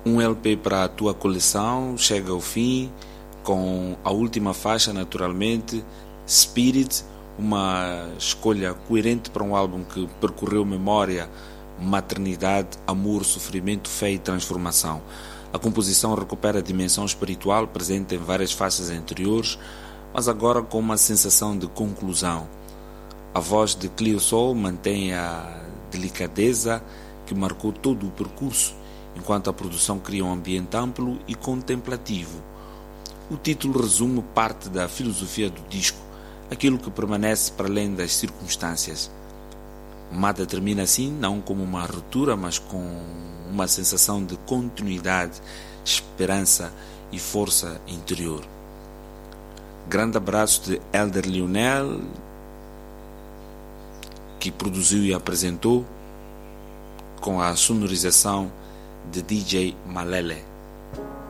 Um LP para a tua coleção chega ao fim com a última faixa, naturalmente, Spirit, uma escolha coerente para um álbum que percorreu memória, maternidade, amor, sofrimento, fé e transformação. A composição recupera a dimensão espiritual presente em várias faixas anteriores, mas agora com uma sensação de conclusão. A voz de Cleo Sol mantém a delicadeza que marcou todo o percurso, enquanto a produção cria um ambiente amplo e contemplativo. O título resume parte da filosofia do disco, aquilo que permanece para além das circunstâncias. Mada termina assim, não como uma ruptura, mas com uma sensação de continuidade, esperança e força interior. Grande abraço de Elder Lionel, que produziu e apresentou, com a sonorização de DJ Malele.